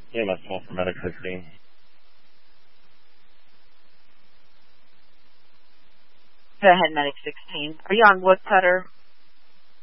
EMS 12 for Medic 16. Go ahead, Medic 16. Are you on Woodcutter?